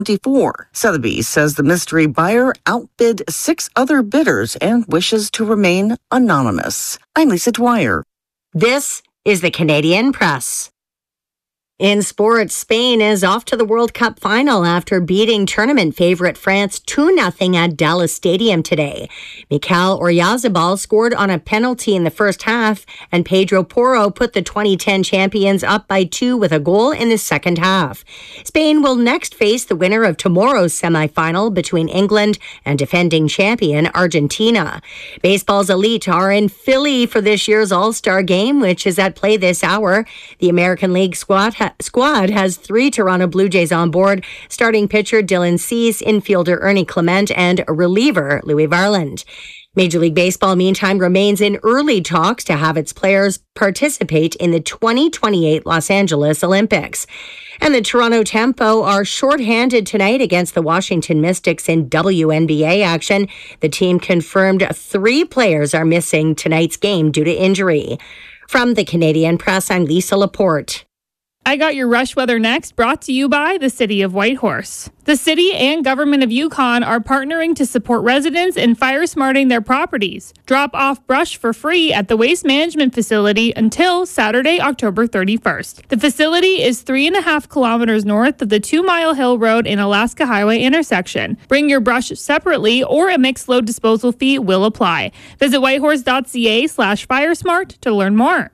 24. Sotheby's says the mystery buyer outbid 6 other bidders and wishes to remain anonymous. I'm Lisa Dwyer. This is the Canadian Press. In sports, Spain is off to the World Cup final after beating tournament favorite France 2-0 at Dallas Stadium today. Mikel Oyarzabal scored on a penalty in the first half, and Pedro Porro put the 2010 champions up by 2 with a goal in the second half. Spain will next face the winner of tomorrow's semifinal between England and defending champion Argentina. Baseball's elite are in Philly for this year's All-Star Game, which is at play this hour. The American League squad has 3 Toronto Blue Jays on board, starting pitcher Dylan Cease, infielder Ernie Clement, and reliever Louis Varland. Major League Baseball, meantime, remains in early talks to have its players participate in the 2028 Los Angeles Olympics. And the Toronto Tempo are shorthanded tonight against the Washington Mystics in WNBA action. The team confirmed 3 players are missing tonight's game due to injury. From the Canadian Press, I'm Lisa Laporte. I got your rush weather next, brought to you by the City of Whitehorse. The city and government of Yukon are partnering to support residents in fire smarting their properties. Drop off brush for free at the waste management facility until Saturday, October 31st. The facility is 3.5 kilometers north of the 2 Mile Hill Road and Alaska Highway intersection. Bring your brush separately or a mixed load disposal fee will apply. Visit whitehorse.ca/firesmart to learn more.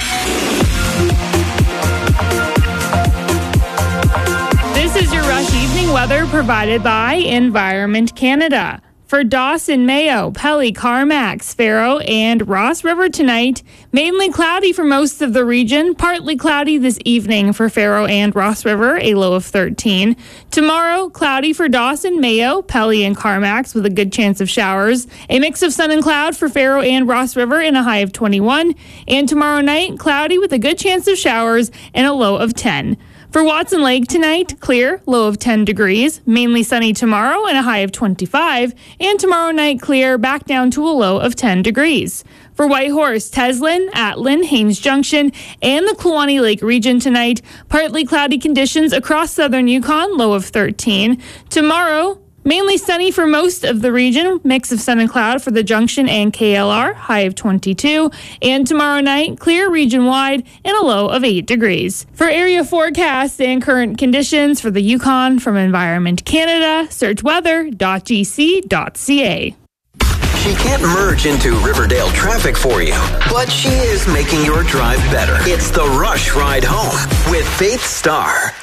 This is your Rush Evening weather provided by Environment Canada. For Dawson, Mayo, Pelly, Carmax, Faro, and Ross River tonight, mainly cloudy for most of the region, partly cloudy this evening for Faro and Ross River, a low of 13. Tomorrow, cloudy for Dawson, Mayo, Pelly, and Carmax with a good chance of showers. A mix of sun and cloud for Faro and Ross River and a high of 21. And tomorrow night, cloudy with a good chance of showers and a low of 10. For Watson Lake tonight, clear, low of 10 degrees, mainly sunny tomorrow and a high of 25, and tomorrow night clear, back down to a low of 10 degrees. For Whitehorse, Teslin, Atlin, Haines Junction, and the Kluane Lake region tonight, partly cloudy conditions across southern Yukon, low of 13. Tomorrow, mainly sunny for most of the region, mix of sun and cloud for the Junction and KLR, high of 22. And tomorrow night, clear region-wide and a low of 8 degrees. For area forecasts and current conditions for the Yukon from Environment Canada, search weather.gc.ca. She can't merge into Riverdale traffic for you, but she is making your drive better. It's the Rush Ride Home with Faith Starr.